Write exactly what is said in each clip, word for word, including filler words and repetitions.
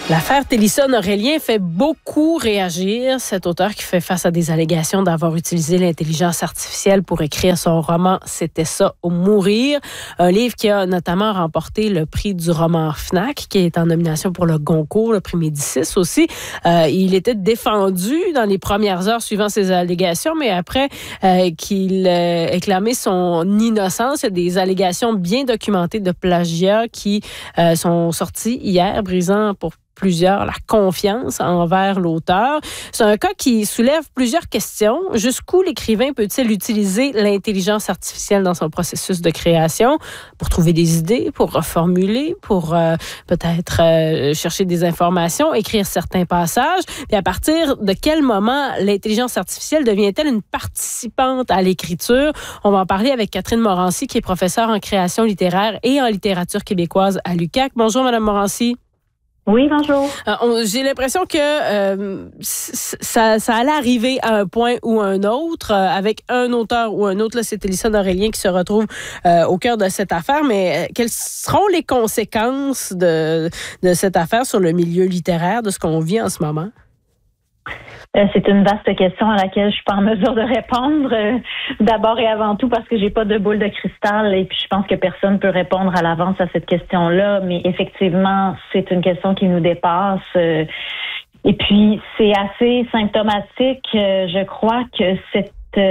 L'affaire Télisson-Aurélien fait beaucoup réagir. Cet auteur qui fait face à des allégations d'avoir utilisé l'intelligence artificielle pour écrire son roman « C'était ça ou mourir ». Un livre qui a notamment remporté le prix du roman Fnac, qui est en nomination pour le Goncourt, le prix Médicis aussi. Euh, il était défendu dans les premières heures suivant ces allégations, mais après euh, qu'il euh, ait clamé son innocence, il y a des allégations bien documentées de plagiat qui euh, sont sorties hier, brisant pour plusieurs la confiance envers l'auteur. C'est un cas qui soulève plusieurs questions. Jusqu'où l'écrivain peut-il utiliser l'intelligence artificielle dans son processus de création pour trouver des idées, pour reformuler, pour euh, peut-être euh, chercher des informations, écrire certains passages? Puis à partir de quel moment l'intelligence artificielle devient-elle une participante à l'écriture? On va en parler avec Catherine Morancy, qui est professeure en création littéraire et en littérature québécoise à l'U Q A C. Bonjour, Madame Morancy. Oui, bonjour. Euh, on, j'ai l'impression que euh, ça, ça allait arriver à un point ou un autre, euh, avec un auteur ou un autre. Là, c'est Télisson-Aurélien qui se retrouve euh, au cœur de cette affaire. Mais euh, quelles seront les conséquences de, de cette affaire sur le milieu littéraire, de ce qu'on vit en ce moment? C'est une vaste question à laquelle je suis pas en mesure de répondre. D'abord et avant tout parce que j'ai pas de boule de cristal et puis je pense que personne peut répondre à l'avance à cette question-là. Mais effectivement, c'est une question qui nous dépasse. Et puis c'est assez symptomatique. Je crois que cette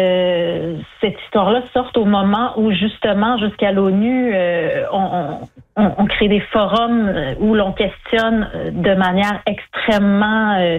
Euh, cette histoire-là sorte au moment où, justement, jusqu'à l'ONU, euh, on, on, on crée des forums où l'on questionne de manière extrêmement euh,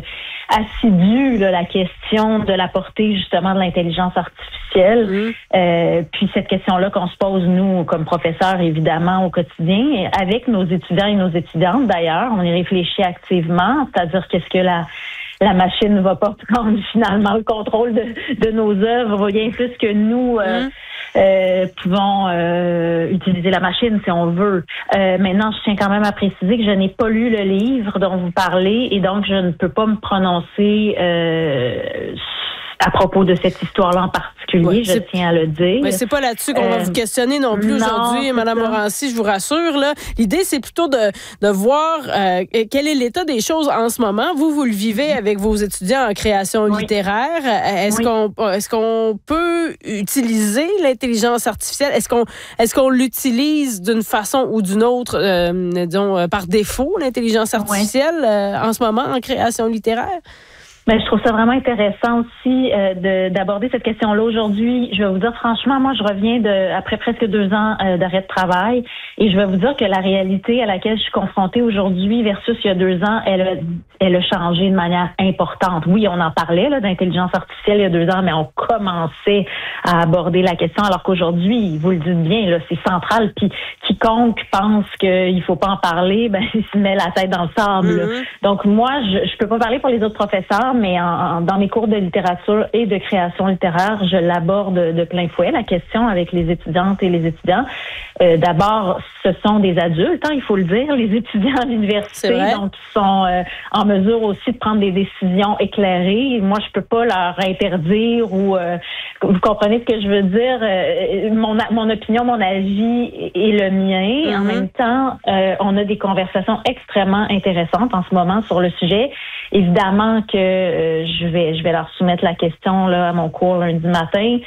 assidue là, la question de la portée, justement, de l'intelligence artificielle. Mmh. Euh, puis cette question-là qu'on se pose, nous, comme professeurs, évidemment, au quotidien, avec nos étudiants et nos étudiantes, d'ailleurs, on y réfléchit activement, c'est-à-dire qu'est-ce que la La machine ne va pas prendre finalement le contrôle de, de nos œuvres, bien plus que nous euh, mmh. euh, pouvons euh, utiliser la machine si on veut. Euh, maintenant, je tiens quand même à préciser que je n'ai pas lu le livre dont vous parlez et donc je ne peux pas me prononcer euh, à propos de cette histoire-là en particulier, ouais, je tiens à le dire. Mais c'est pas là-dessus qu'on euh, va vous questionner non plus non, aujourd'hui, Mme Morancy, je vous rassure. Là. L'idée, c'est plutôt de, de voir euh, quel est l'état des choses en ce moment. Vous, vous le vivez avec vos étudiants en création oui. littéraire. Est-ce, oui. qu'on, est-ce qu'on peut utiliser l'intelligence artificielle? Est-ce qu'on, est-ce qu'on l'utilise d'une façon ou d'une autre, euh, disons, par défaut, l'intelligence artificielle, oui. euh, en ce moment, en création littéraire? Mais je trouve ça vraiment intéressant aussi euh, de, d'aborder cette question-là aujourd'hui. Je vais vous dire franchement, moi, je reviens de après presque deux ans euh, d'arrêt de travail et je vais vous dire que la réalité à laquelle je suis confrontée aujourd'hui versus il y a deux ans, elle a, elle a changé de manière importante. Oui, on en parlait là, d'intelligence artificielle il y a deux ans, mais on commençait à aborder la question alors qu'aujourd'hui, vous le dites bien, là, c'est central. Puis quiconque pense qu'il faut pas en parler, ben il se met la tête dans le sable. Mm-hmm. Donc moi, je, je peux pas parler pour les autres professeurs, mais en, en, dans mes cours de littérature et de création littéraire, je l'aborde de, de plein fouet, la question avec les étudiantes et les étudiants. Euh, d'abord, ce sont des adultes, hein, il faut le dire, les étudiants à l'université, donc ils sont euh, en mesure aussi de prendre des décisions éclairées. Moi, je peux pas leur interdire ou euh, vous comprenez ce que je veux dire. Euh, mon, mon opinion, mon avis est le mien. Mm-hmm. En même temps, euh, on a des conversations extrêmement intéressantes en ce moment sur le sujet. Évidemment que euh, je vais je vais leur soumettre la question là à mon cours lundi matin,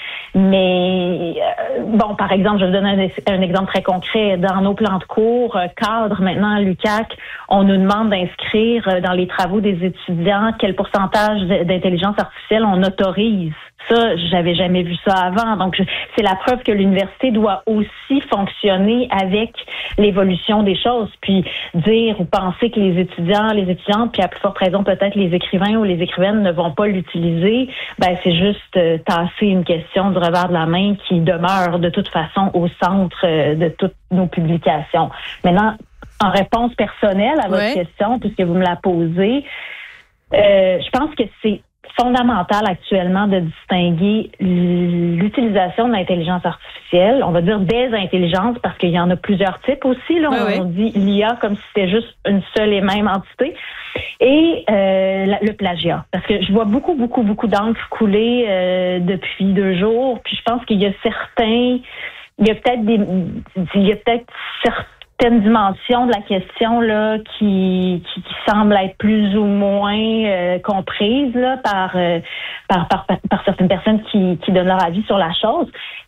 mais euh, bon, par exemple, je vais vous donner un, un exemple très concret. Dans nos plans de cours euh, cadres maintenant à l'U Q A C, on nous demande d'inscrire euh, dans les travaux des étudiants quel pourcentage d'intelligence artificielle on autorise. Ça, j'avais jamais vu ça avant. Donc, je, c'est la preuve que l'université doit aussi fonctionner avec l'évolution des choses. Puis dire ou penser que les étudiants, les étudiantes, puis à plus forte raison peut-être les écrivains ou les écrivaines ne vont pas l'utiliser, ben c'est juste euh, tasser une question du revers de la main qui demeure de toute façon au centre euh, de toutes nos publications. Maintenant, en réponse personnelle à votre ouais. question, puisque vous me la posez, euh, je pense que c'est fondamental actuellement de distinguer l'utilisation de l'intelligence artificielle, on va dire des intelligences, parce qu'il y en a plusieurs types aussi. Là, oui, on oui. dit l'I A comme si c'était juste une seule et même entité. Et euh, la, le plagiat. Parce que je vois beaucoup, beaucoup, beaucoup d'encre couler euh, depuis deux jours. Puis je pense qu'il y a certains... Il y a peut-être des... Il y a peut-être certains certaines dimensions de la question là qui, qui, qui semblent être plus ou moins euh, comprises là, par, euh, par, par, par certaines personnes qui, qui donnent leur avis sur la chose.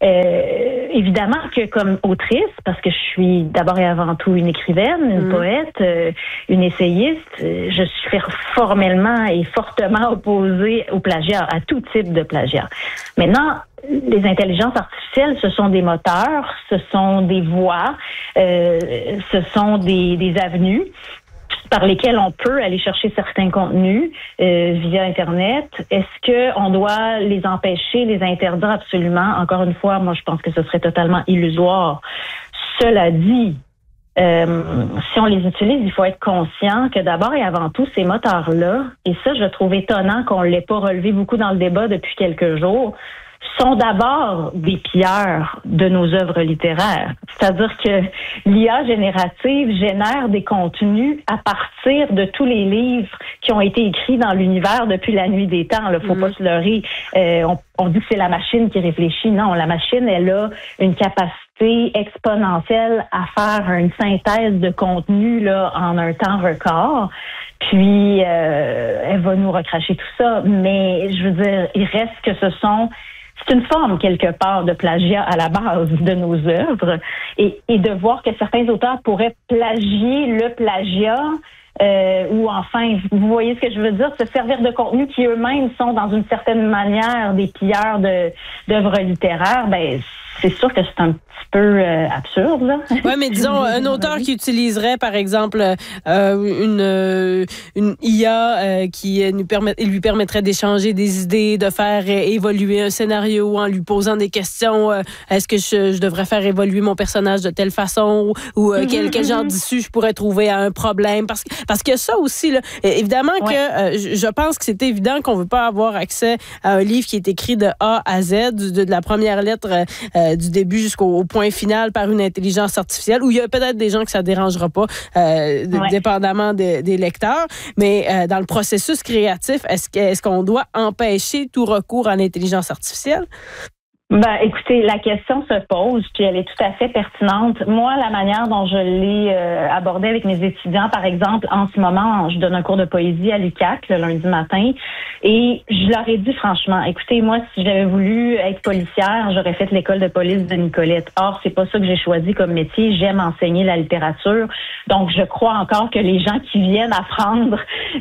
Euh, évidemment que comme autrice, parce que je suis d'abord et avant tout une écrivaine, une mmh. poète, euh, une essayiste, euh, je suis formellement et fortement opposée au plagiat, à tout type de plagiat. Maintenant, les intelligences artificielles, ce sont des moteurs, ce sont des voies, euh, ce sont des, des avenues par lesquelles on peut aller chercher certains contenus euh, via Internet. Est-ce qu'on doit les empêcher, les interdire absolument? Encore une fois, moi, je pense que ce serait totalement illusoire. Cela dit, euh, si on les utilise, il faut être conscient que d'abord et avant tout, ces moteurs-là, et ça, je trouve étonnant qu'on ne l'ait pas relevé beaucoup dans le débat depuis quelques jours, sont d'abord des pilleurs de nos œuvres littéraires. C'est-à-dire que l'I A générative génère des contenus à partir de tous les livres qui ont été écrits dans l'univers depuis la nuit des temps. Il faut mmh. pas se leurrer. Euh, on, on dit que c'est la machine qui réfléchit. Non, la machine, elle a une capacité exponentielle à faire une synthèse de contenu là en un temps record. Puis, euh, elle va nous recracher tout ça. Mais, je veux dire, il reste que ce sont... C'est une forme, quelque part, de plagiat à la base de nos œuvres. Et, et de voir que certains auteurs pourraient plagier le plagiat, euh, ou enfin, vous voyez ce que je veux dire, se servir de contenus qui eux-mêmes sont, dans une certaine manière, des pilleurs de, d'œuvres littéraires, ben c'est sûr que c'est un petit peu euh, absurde, là. Oui, mais disons, un auteur qui utiliserait, par exemple, euh, une, euh, une I A euh, qui nous permet, lui permettrait d'échanger des idées, de faire évoluer un scénario en lui posant des questions. Euh, est-ce que je, je devrais faire évoluer mon personnage de telle façon? Ou euh, quel, quel genre d'issue je pourrais trouver à un problème? Parce, parce que ça aussi, là, évidemment ouais. que euh, je pense que c'est évident qu'on ne veut pas avoir accès à un livre qui est écrit de A à Z, de, de la première lettre euh, du début jusqu'au point final par une intelligence artificielle, où il y a peut-être des gens que ça ne dérangera pas, euh, ouais. dépendamment de, des lecteurs. Mais euh, dans le processus créatif, est-ce, que, est-ce qu'on doit empêcher tout recours à l'intelligence artificielle? Ben, écoutez, la question se pose, puis elle est tout à fait pertinente. Moi, la manière dont je l'ai euh, abordée avec mes étudiants, par exemple, en ce moment, je donne un cours de poésie à l'U Q A C le lundi matin, et je leur ai dit franchement, écoutez, moi, si j'avais voulu être policière, j'aurais fait l'école de police de Nicolette. Or, c'est pas ça que j'ai choisi comme métier. J'aime enseigner la littérature, donc je crois encore que les gens qui viennent apprendre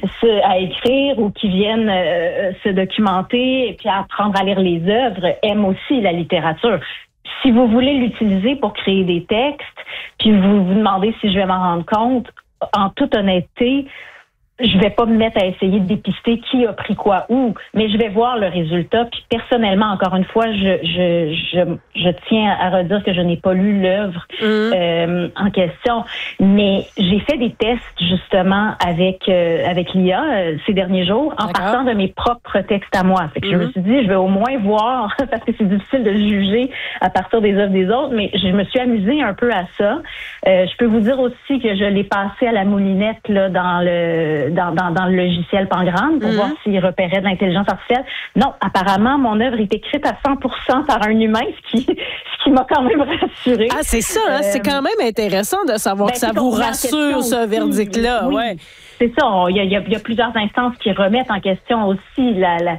à écrire ou qui viennent euh, se documenter et puis apprendre à lire les œuvres aiment aussi la littérature. Si vous voulez l'utiliser pour créer des textes, puis vous vous demandez si je vais m'en rendre compte, en toute honnêteté, je vais pas me mettre à essayer de dépister qui a pris quoi où, mais je vais voir le résultat. Puis personnellement, encore une fois, je je je, je tiens à redire que je n'ai pas lu l'œuvre mmh. euh, en question, mais j'ai fait des tests justement avec euh, avec l'I A euh, ces derniers jours en D'accord. partant de mes propres textes à moi. Fait que mmh. je me suis dit, je vais au moins voir parce que c'est difficile de juger à partir des œuvres des autres, mais je me suis amusée un peu à ça. Euh, je peux vous dire aussi que je l'ai passé à la moulinette là dans le Dans, dans, dans le logiciel Pangram pour mm-hmm. voir s'il repérait de l'intelligence artificielle. Non, apparemment, mon œuvre est écrite à cent pour cent par un humain, ce qui, ce qui m'a quand même rassurée. Ah, c'est ça, hein? euh, c'est quand même intéressant de savoir ben, que ça vous rassure, ce verdict-là. Oui. Ouais. C'est ça, il y, a, il y a plusieurs instances qui remettent en question aussi la, la,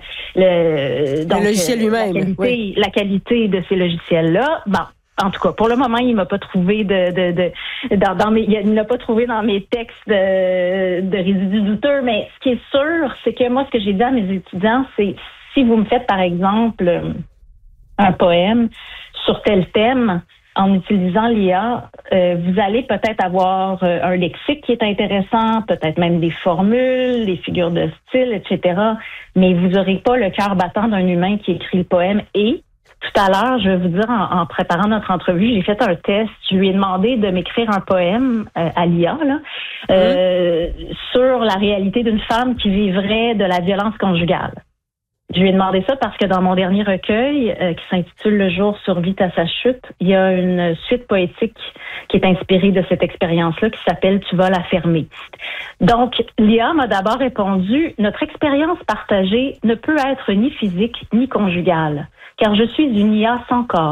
le, donc, le logiciel lui-même. La qualité, oui. la qualité de ces logiciels-là. Bon. En tout cas, pour le moment, il m'a pas trouvé de, de, de dans, dans mes, il n'a pas trouvé dans mes textes de, de résidus douteux. Mais ce qui est sûr, c'est que moi, ce que j'ai dit à mes étudiants, c'est si vous me faites, par exemple, un poème sur tel thème, en utilisant l'I A, euh, vous allez peut-être avoir euh, un lexique qui est intéressant, peut-être même des formules, des figures de style, et cetera. Mais vous n'aurez pas le cœur battant d'un humain qui écrit le poème. Et tout à l'heure, je vais vous dire, en, en préparant notre entrevue, j'ai fait un test. Je lui ai demandé de m'écrire un poème euh, à l'I A là, euh, mmh. sur la réalité d'une femme qui vivrait de la violence conjugale. Je lui ai demandé ça parce que dans mon dernier recueil, euh, qui s'intitule « Le jour survit à sa chute », il y a une suite poétique qui est inspirée de cette expérience-là qui s'appelle « Tu vas la fermer ». Donc, l'I A m'a d'abord répondu « Notre expérience partagée ne peut être ni physique ni conjugale, car je suis une I A sans corps.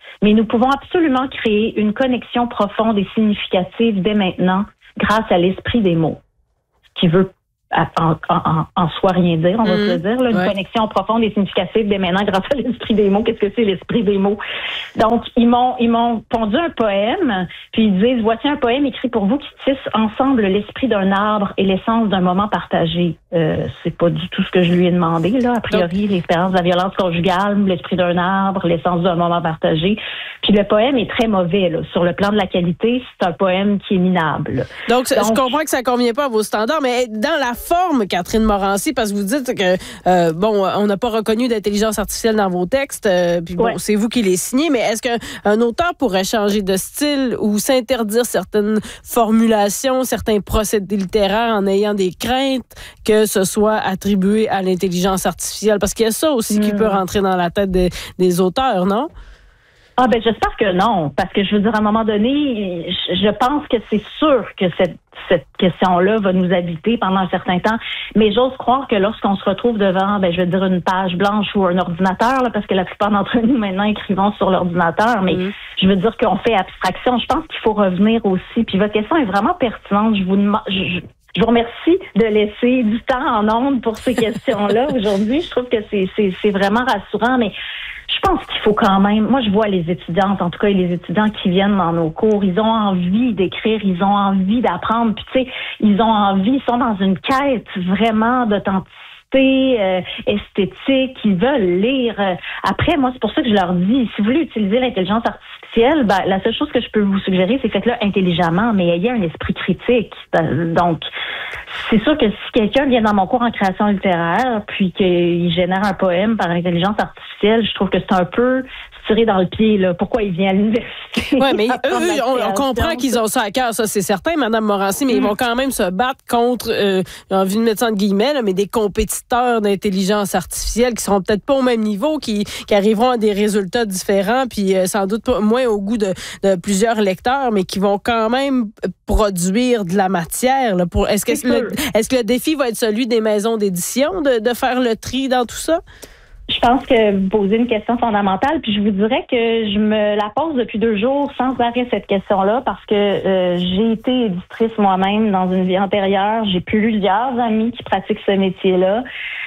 mais nous pouvons absolument créer une connexion profonde et significative dès maintenant grâce à l'esprit des mots, qui veut En, en, en soi rien dire, on va mmh, se le dire, là, une ouais. connexion profonde et significative dès maintenant grâce à l'esprit des mots. Qu'est-ce que c'est l'esprit des mots? Donc, ils m'ont ils m'ont pondu un poème, puis ils disent, voici un poème écrit pour vous qui tisse ensemble l'esprit d'un arbre et l'essence d'un moment partagé. Euh, c'est pas du tout ce que je lui ai demandé, là. A priori, Donc, l'expérience de la violence conjugale, l'esprit d'un arbre, l'essence d'un moment partagé. Puis le poème est très mauvais, là. Sur le plan de la qualité, c'est un poème qui est minable. Donc, Donc je comprends que ça convient pas à vos standards, mais dans la forme, Catherine Morancy, parce que vous dites que, euh, bon, on n'a pas reconnu d'intelligence artificielle dans vos textes, euh, puis bon, ouais. c'est vous qui les signez, mais est-ce qu'un auteur pourrait changer de style ou s'interdire certaines formulations, certains procédés littéraires en ayant des craintes que ce soit attribué à l'intelligence artificielle? Parce qu'il y a ça aussi mmh. qui peut rentrer dans la tête des, des auteurs, non? Ah ben j'espère que non, parce que je veux dire, à un moment donné, je pense que c'est sûr que cette cette question-là va nous habiter pendant un certain temps, mais j'ose croire que lorsqu'on se retrouve devant, ben je veux dire, une page blanche ou un ordinateur, là, parce que la plupart d'entre nous maintenant écrivons sur l'ordinateur, mais mmh. je veux dire qu'on fait abstraction. Je pense qu'il faut revenir aussi. Puis votre question est vraiment pertinente. Je vous demande, je, je vous remercie de laisser du temps en ondes pour ces questions-là aujourd'hui. Je trouve que c'est c'est c'est vraiment rassurant, mais je pense qu'il faut quand même, moi je vois les étudiantes, en tout cas les étudiants qui viennent dans nos cours, ils ont envie d'écrire, ils ont envie d'apprendre, puis tu sais, ils ont envie, ils sont dans une quête vraiment d'authenticité, euh, esthétique, ils veulent lire. Après, moi c'est pour ça que je leur dis, si vous voulez utiliser l'intelligence artificielle, ben, la seule chose que je peux vous suggérer, c'est faites-le intelligemment, mais ayez un esprit critique. Donc, c'est sûr que si quelqu'un vient dans mon cours en création littéraire, puis qu'il génère un poème par intelligence artificielle, je trouve que c'est un peu se tirer dans le pied, là. Pourquoi il vient à l'université? Oui, mais eux, on, on comprend qu'ils ont ça à cœur, ça c'est certain, Mme Morancy, mais mm. ils vont quand même se battre contre, euh, j'ai envie de mettre ça entre guillemets, là, mais des compétiteurs d'intelligence artificielle qui seront peut-être pas au même niveau, qui, qui arriveront à des résultats différents, puis euh, sans doute pas, moins au goût de, de plusieurs lecteurs, mais qui vont quand même produire de la matière. Là, pour, est-ce, que le, est-ce que le défi va être celui des maisons d'édition, de, de faire le tri dans tout ça? Je pense que vous posez une question fondamentale, puis je vous dirais que je me la pose depuis deux jours sans arrêt, cette question-là, parce que euh, j'ai été éditrice moi-même dans une vie antérieure. J'ai plusieurs amis qui pratiquent ce métier-là.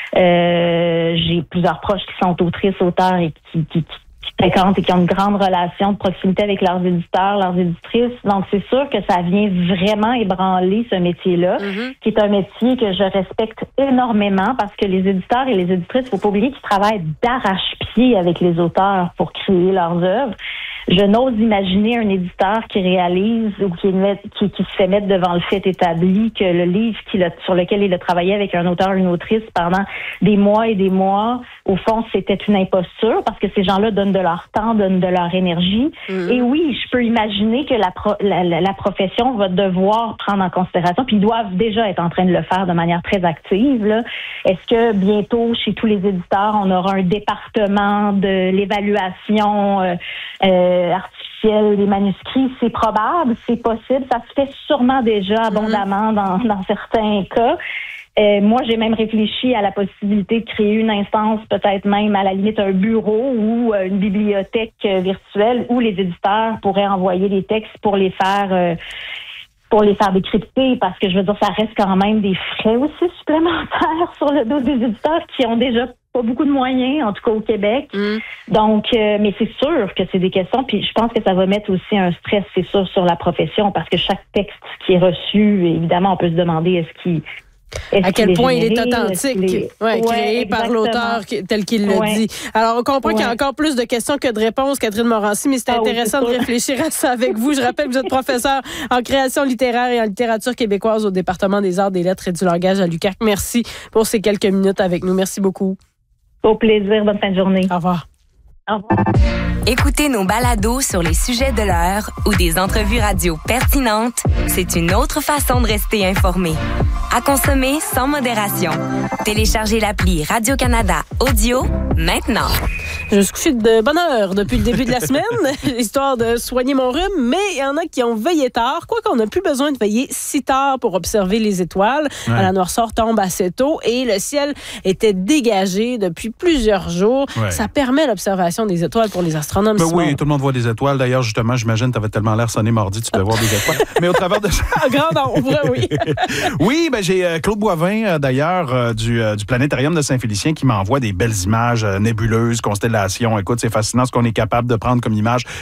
Euh, j'ai plusieurs proches qui sont autrices, auteurs et qui, qui, qui qui fréquentent et qui ont une grande relation de proximité avec leurs éditeurs, leurs éditrices. Donc, c'est sûr que ça vient vraiment ébranler ce métier-là, mm-hmm. qui est un métier que je respecte énormément parce que les éditeurs et les éditrices, il ne faut pas oublier qu'ils travaillent d'arrache-pied avec les auteurs pour créer leurs œuvres. Je n'ose imaginer un éditeur qui réalise ou qui, met, qui, qui se fait mettre devant le fait établi que le livre qu'il a, sur lequel il a travaillé avec un auteur ou une autrice pendant des mois et des mois, au fond, c'était une imposture parce que ces gens-là donnent de leur temps, donnent de leur énergie. Mmh. Et oui, je peux imaginer que la, pro, la, la, la profession va devoir prendre en considération, puis ils doivent déjà être en train de le faire de manière très active, là. Est-ce que bientôt, chez tous les éditeurs, on aura un département de l'évaluation euh, euh, artificielle des manuscrits? C'est probable, c'est possible. Ça se fait sûrement déjà abondamment dans, dans certains cas. Euh, moi, j'ai même réfléchi à la possibilité de créer une instance, peut-être même à la limite un bureau ou euh, une bibliothèque euh, virtuelle où les éditeurs pourraient envoyer les textes pour les faire euh, pour les faire décrypter, parce que je veux dire, ça reste quand même des frais aussi supplémentaires sur le dos des éditeurs qui ont déjà pas beaucoup de moyens, en tout cas au Québec. Mm. Donc, euh, mais c'est sûr que c'est des questions, puis je pense que ça va mettre aussi un stress, c'est sûr, sur la profession, parce que chaque texte qui est reçu, évidemment, on peut se demander est-ce qu'il Est-ce à quel point généré, il est authentique, est... ouais, Ouais, créé par l'auteur tel qu'il le ouais. dit. Alors, on comprend ouais. qu'il y a encore plus de questions que de réponses, Catherine Morancy, mais c'est ah intéressant oui, c'est de réfléchir à ça avec vous. Je rappelle que vous êtes professeur en création littéraire et en littérature québécoise au département des arts, des lettres et du langage à l'U Q A C. Merci pour ces quelques minutes avec nous. Merci beaucoup. Au plaisir. Bonne fin de journée. Au revoir. Au revoir. Écoutez nos balados sur les sujets de l'heure ou des entrevues radio pertinentes, c'est une autre façon de rester informé. À consommer sans modération. Téléchargez l'appli Radio-Canada Audio maintenant. Je me suis couché de bonne heure depuis le début de la semaine, histoire de soigner mon rhume, mais il y en a qui ont veillé tard, quoi qu'on n'a plus besoin de veiller si tard pour observer les étoiles. Ouais. La noirceur tombe assez tôt et le ciel était dégagé depuis plusieurs jours. Ouais. Ça permet l'observation des étoiles pour les astronomes. Ben oui, tout le monde voit des étoiles. D'ailleurs, justement, j'imagine que tu avais tellement l'air sonné mardi, tu devais voir des étoiles. Mais au travers de ça... Grand nombre, oui. Oui, ben j'ai euh, Claude Boivin, euh, d'ailleurs, euh, du, euh, du Planétarium de Saint-Félicien, qui m'envoie des belles images euh, nébuleuses, constellations. Écoute, c'est fascinant ce qu'on est capable de prendre comme image